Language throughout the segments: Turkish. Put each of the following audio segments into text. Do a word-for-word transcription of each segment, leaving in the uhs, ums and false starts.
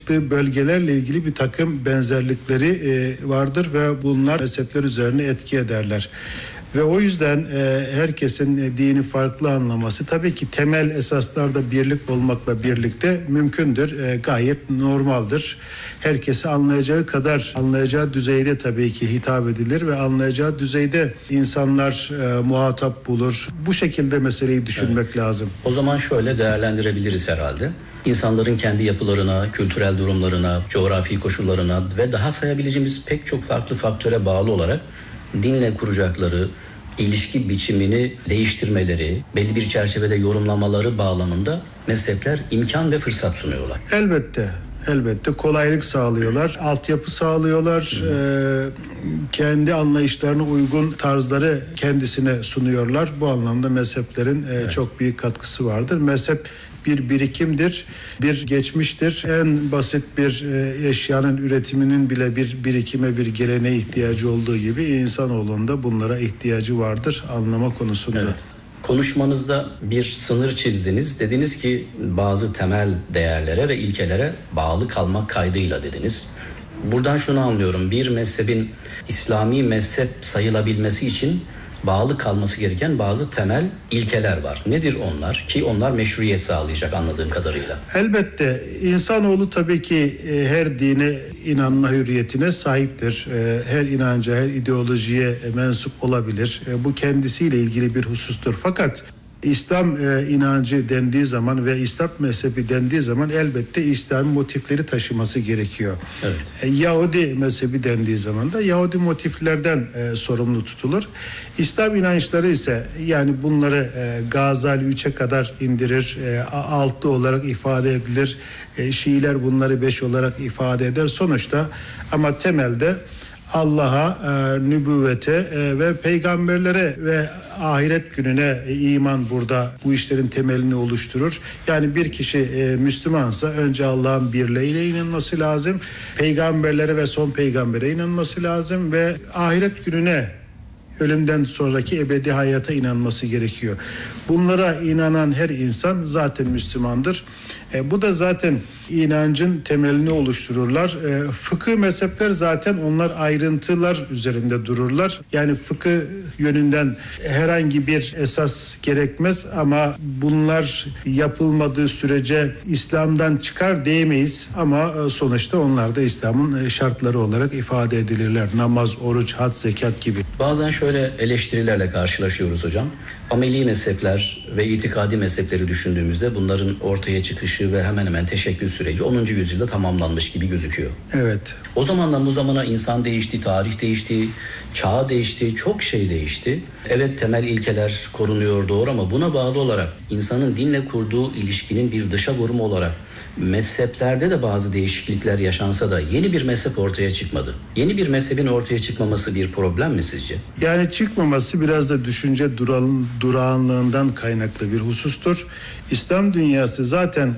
bölgelerle ilgili bir takım benzerlikleri e, vardır ve bunlar mezhepler üzerine etki ederler. Ve o yüzden e, herkesin e, dini farklı anlaması tabii ki temel esaslarda birlik olmakla birlikte mümkündür. E, gayet normaldir. Herkesi anlayacağı kadar anlayacağı düzeyde tabii ki hitap edilir ve anlayacağı düzeyde insanlar e, muhatap bulur. Bu şekilde meseleyi düşünmek evet. lazım. O zaman şöyle değerlendirebiliriz herhalde. İnsanların kendi yapılarına, kültürel durumlarına, coğrafi koşullarına ve daha sayabileceğimiz pek çok farklı faktöre bağlı olarak dinle kuracakları ilişki biçimini değiştirmeleri, belli bir çerçevede yorumlamaları bağlamında mezhepler imkan ve fırsat sunuyorlar. Elbette. Elbette kolaylık sağlıyorlar, altyapı sağlıyorlar, e, kendi anlayışlarına uygun tarzları kendisine sunuyorlar. Bu anlamda mezheplerin e, evet. çok büyük katkısı vardır. Mezhep bir birikimdir, bir geçmiştir. En basit bir e, eşyanın üretiminin bile bir birikime, bir geleneğe ihtiyacı olduğu gibi insanoğlunun da bunlara ihtiyacı vardır anlama konusunda. Evet. Konuşmanızda bir sınır çizdiniz. Dediniz ki bazı temel değerlere ve ilkelere bağlı kalmak kaydıyla dediniz. Buradan şunu anlıyorum. Bir mezhebin İslami mezhep sayılabilmesi için bağlı kalması gereken bazı temel ilkeler var. Nedir onlar? Ki onlar meşruiyet sağlayacak anladığım kadarıyla. Elbette insanoğlu tabii ki her dine inanma hürriyetine sahiptir. Her inanca, her ideolojiye mensup olabilir. Bu kendisiyle ilgili bir husustur. Fakat İslam e, inancı dendiği zaman ve İslam mezhebi dendiği zaman elbette İslami motifleri taşıması gerekiyor. Evet. E, Yahudi mezhebi dendiği zaman da Yahudi motiflerden e, sorumlu tutulur. İslam inançları ise yani bunları e, Gazali üçe kadar indirir, e, altı olarak ifade edilir. E, Şiiler bunları beş olarak ifade eder. Sonuçta ama temelde Allah'a, e, nübüvvete e, ve peygamberlere ve ahiret gününe e, iman burada bu işlerin temelini oluşturur. Yani bir kişi e, Müslümansa önce Allah'ın birliğiyle inanması lazım. Peygamberlere ve son peygambere inanması lazım ve ahiret gününe, ölümden sonraki ebedi hayata inanması gerekiyor. Bunlara inanan her insan zaten Müslümandır. E, bu da zaten inancın temelini oluştururlar. E, fıkıh mezhepler zaten onlar ayrıntılar üzerinde dururlar. Yani fıkıh yönünden herhangi bir esas gerekmez ama bunlar yapılmadığı sürece İslam'dan çıkar diyemeyiz. Ama e, sonuçta onlar da İslam'ın şartları olarak ifade edilirler. Namaz, oruç, hac, zekat gibi. Bazen şöyle eleştirilerle karşılaşıyoruz hocam. Ameli mezhepler ve itikadi mezhepleri düşündüğümüzde bunların ortaya çıkışı ve hemen hemen teşekkül süreci onuncu yüzyılda tamamlanmış gibi gözüküyor. Evet. O zamandan bu zamana insan değişti, tarih değişti, çağ değişti, çok şey değişti. Evet temel ilkeler korunuyor doğru ama buna bağlı olarak insanın dinle kurduğu ilişkinin bir dışa vurumu olarak mezheplerde de bazı değişiklikler yaşansa da yeni bir mezhep ortaya çıkmadı. Yeni bir mezhebin ortaya çıkmaması bir problem mi sizce? Yani çıkmaması biraz da düşünce duran, durağanlığından kaynaklı bir husustur. İslam dünyası zaten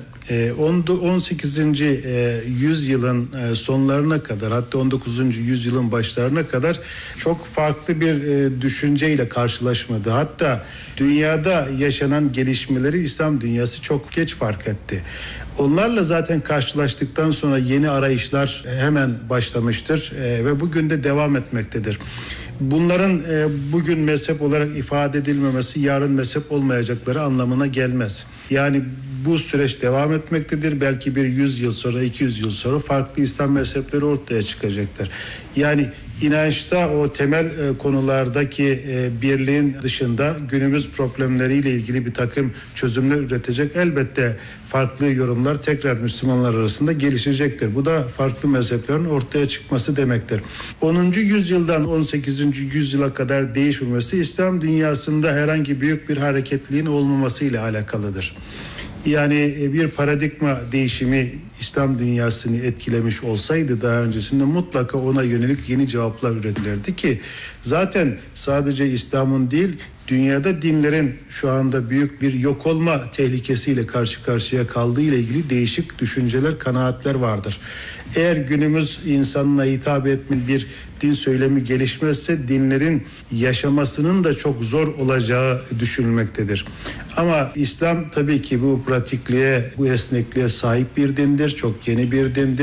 on sekizinci yüzyılın sonlarına kadar hatta on dokuzuncu yüzyılın başlarına kadar çok farklı bir düşünceyle karşılaşmadı. Hatta dünyada yaşanan gelişmeleri İslam dünyası çok geç fark etti. Onlarla zaten karşılaştıktan sonra yeni arayışlar hemen başlamıştır ve bugün de devam etmektedir. Bunların e, bugün mezhep olarak ifade edilmemesi yarın mezhep olmayacakları anlamına gelmez. Yani bu süreç devam etmektedir. Belki bir yüz yıl sonra, iki yüz yıl sonra farklı İslam mezhepleri ortaya çıkacaktır. Yani inançta o temel e, konulardaki e, birliğin dışında günümüz problemleriyle ilgili bir takım çözümler üretecek elbette farklı yorumlar tekrar Müslümanlar arasında gelişecektir. Bu da farklı mezheplerin ortaya çıkması demektir. onuncu yüzyıldan on sekizinci yüzyıla kadar değişmemesi İslam dünyasında herhangi büyük bir hareketliliğin olmamasıyla alakalıdır. Yani bir paradigma değişimi İslam dünyasını etkilemiş olsaydı daha öncesinde mutlaka ona yönelik yeni cevaplar üretilirdi ki zaten sadece İslam'ın değil dünyada dinlerin şu anda büyük bir yok olma tehlikesiyle karşı karşıya kaldığı ile ilgili değişik düşünceler, kanaatler vardır. Eğer günümüz insanına hitap etmeyen bir din söylemi gelişmezse dinlerin yaşamasının da çok zor olacağı düşünülmektedir. Ama İslam tabii ki bu pratikliğe, bu esnekliğe sahip bir dindir, çok yeni bir dindir.